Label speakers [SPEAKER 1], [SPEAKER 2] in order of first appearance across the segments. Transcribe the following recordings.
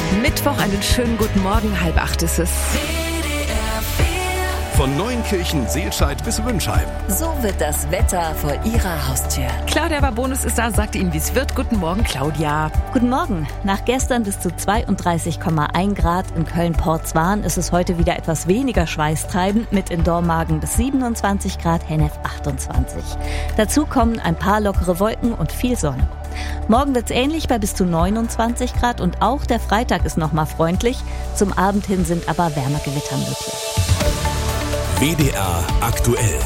[SPEAKER 1] Mittwoch, einen schönen guten Morgen, 7:30 ist es.
[SPEAKER 2] Von Neunkirchen, Seelscheid bis Wünschheim.
[SPEAKER 3] So wird das Wetter vor Ihrer Haustür.
[SPEAKER 1] Claudia Babonus ist da, sagt Ihnen, wie es wird. Guten Morgen, Claudia.
[SPEAKER 4] Guten Morgen. Nach gestern bis zu 32,1 Grad in Köln-Portswan ist es heute wieder etwas weniger schweißtreibend mit in Dormagen bis 27 Grad, Hennef 28. Dazu kommen ein paar lockere Wolken und viel Sonne. Morgen wird es ähnlich bei bis zu 29 Grad und auch der Freitag ist nochmal freundlich. Zum Abend hin sind aber Wärmegewitter möglich.
[SPEAKER 2] WDR aktuell.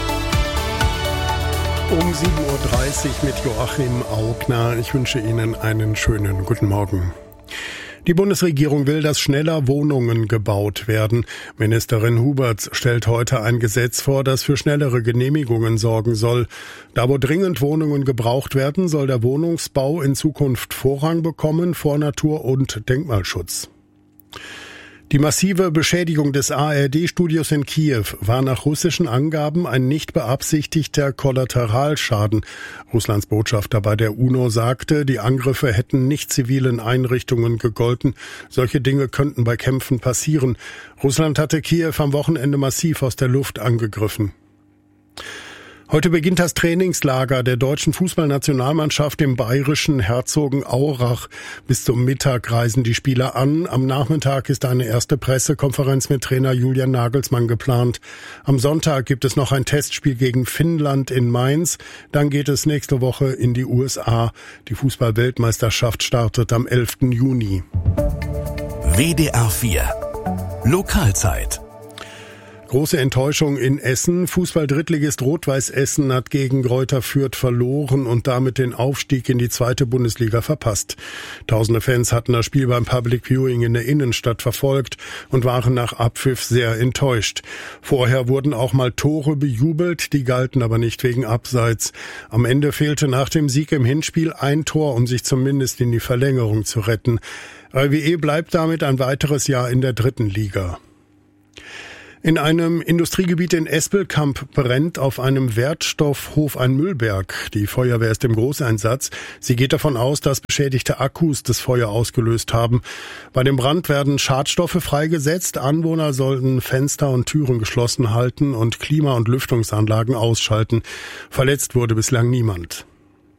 [SPEAKER 5] Um 7:30 Uhr mit Joachim Augner. Ich wünsche Ihnen einen schönen guten Morgen. Die Bundesregierung will, dass schneller Wohnungen gebaut werden. Ministerin Huberts stellt heute ein Gesetz vor, das für schnellere Genehmigungen sorgen soll. Da wo dringend Wohnungen gebraucht werden, soll der Wohnungsbau in Zukunft Vorrang bekommen vor Natur- und Denkmalschutz. Die massive Beschädigung des ARD-Studios in Kiew war nach russischen Angaben ein nicht beabsichtigter Kollateralschaden. Russlands Botschafter bei der UNO sagte, die Angriffe hätten nicht zivilen Einrichtungen gegolten. Solche Dinge könnten bei Kämpfen passieren. Russland hatte Kiew am Wochenende massiv aus der Luft angegriffen. Heute beginnt das Trainingslager der deutschen Fußballnationalmannschaft im bayerischen Herzogenaurach. Bis zum Mittag reisen die Spieler an. Am Nachmittag ist eine erste Pressekonferenz mit Trainer Julian Nagelsmann geplant. Am Sonntag gibt es noch ein Testspiel gegen Finnland in Mainz. Dann geht es nächste Woche in die USA. Die Fußball-Weltmeisterschaft startet am 11. Juni.
[SPEAKER 2] WDR 4 Lokalzeit.
[SPEAKER 5] Große Enttäuschung in Essen. Fußball-Drittligist Rot-Weiß Essen hat gegen Greuther Fürth verloren und damit den Aufstieg in die zweite Bundesliga verpasst. Tausende Fans hatten das Spiel beim Public Viewing in der Innenstadt verfolgt und waren nach Abpfiff sehr enttäuscht. Vorher wurden auch mal Tore bejubelt, die galten aber nicht wegen Abseits. Am Ende fehlte nach dem Sieg im Hinspiel ein Tor, um sich zumindest in die Verlängerung zu retten. RWE bleibt damit ein weiteres Jahr in der dritten Liga. In einem Industriegebiet in Espelkamp brennt auf einem Wertstoffhof ein Müllberg. Die Feuerwehr ist im Großeinsatz. Sie geht davon aus, dass beschädigte Akkus das Feuer ausgelöst haben. Bei dem Brand werden Schadstoffe freigesetzt. Anwohner sollten Fenster und Türen geschlossen halten und Klima- und Lüftungsanlagen ausschalten. Verletzt wurde bislang niemand.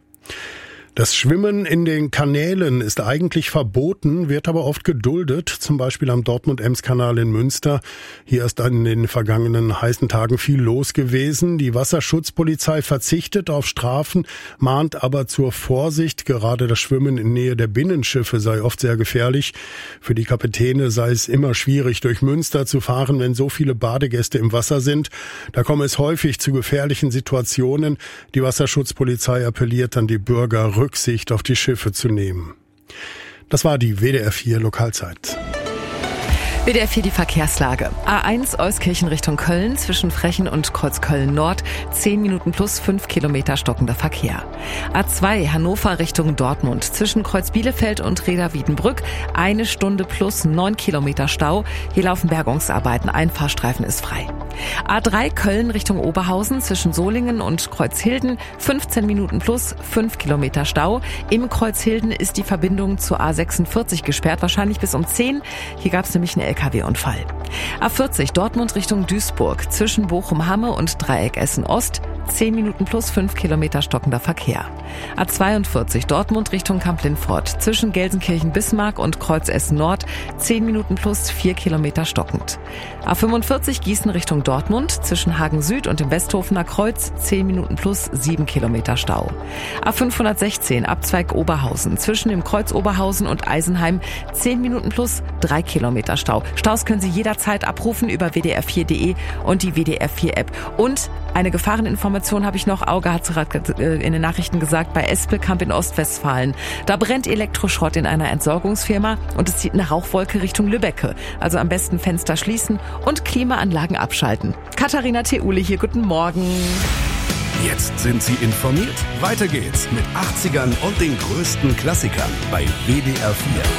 [SPEAKER 5] Das Schwimmen in den Kanälen ist eigentlich verboten, wird aber oft geduldet, zum Beispiel am Dortmund-Ems-Kanal in Münster. Hier ist in den vergangenen heißen Tagen viel los gewesen. Die Wasserschutzpolizei verzichtet auf Strafen, mahnt aber zur Vorsicht. Gerade das Schwimmen in Nähe der Binnenschiffe sei oft sehr gefährlich. Für die Kapitäne sei es immer schwierig, durch Münster zu fahren, wenn so viele Badegäste im Wasser sind. Da komme es häufig zu gefährlichen Situationen. Die Wasserschutzpolizei appelliert an die Bürger, Rücksicht auf die Schiffe zu nehmen. Das war die WDR 4 Lokalzeit.
[SPEAKER 1] WDR 4 die Verkehrslage. A1 Euskirchen Richtung Köln zwischen Frechen und Kreuzköln Nord 10 Minuten plus 5 Kilometer stockender Verkehr. A2 Hannover Richtung Dortmund zwischen Kreuz Bielefeld und Reda-Wiedenbrück 1 Stunde plus 9 Kilometer Stau. Hier laufen Bergungsarbeiten. Ein Fahrstreifen ist frei. A3 Köln Richtung Oberhausen zwischen Solingen und Kreuzhilden 15 Minuten plus 5 Kilometer Stau. Im Kreuzhilden ist die Verbindung zur A46 gesperrt, wahrscheinlich bis um 10. Hier gab es nämlich einen LKW-Unfall. A40 Dortmund Richtung Duisburg zwischen Bochum-Hamme und Dreieck Essen-Ost 10 Minuten plus 5 Kilometer stockender Verkehr. A42 Dortmund Richtung Kamp-Lindfort zwischen Gelsenkirchen-Bismarck und Kreuz Essen-Nord 10 Minuten plus 4 Kilometer stockend. A45 Gießen Richtung Dortmund zwischen Hagen Süd und dem Westhofener Kreuz 10 Minuten plus 7 Kilometer Stau. A516 Abzweig Oberhausen zwischen dem Kreuz Oberhausen und Eisenheim 10 Minuten plus 3 Kilometer Stau. Staus können Sie jederzeit abrufen über wdr4.de und die WDR 4 App. Und eine Gefahreninformation habe ich noch. Auge hat es gerade in den Nachrichten gesagt, bei Espelkamp in Ostwestfalen. Da brennt Elektroschrott in einer Entsorgungsfirma und es zieht eine Rauchwolke Richtung Lübbecke. Also am besten Fenster schließen und Klimaanlagen abschalten. Katharina Theule hier, guten Morgen.
[SPEAKER 2] Jetzt sind Sie informiert. Weiter geht's mit 80ern und den größten Klassikern bei WDR 4.